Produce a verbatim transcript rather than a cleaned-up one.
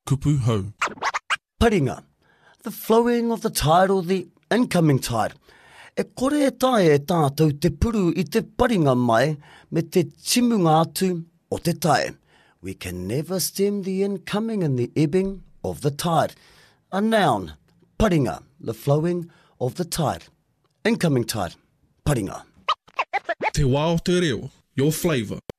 kupu hau. Paringa, the flowing of the tide or the incoming tide. E kore e tae e tātou te puru i te paringa mai me te timunga atu o te tae. We can never stem the incoming and the ebbing of the tide. A noun, paringa, the flowing of the tide. Incoming tide, paringa. Te wā o te reo, your flavour.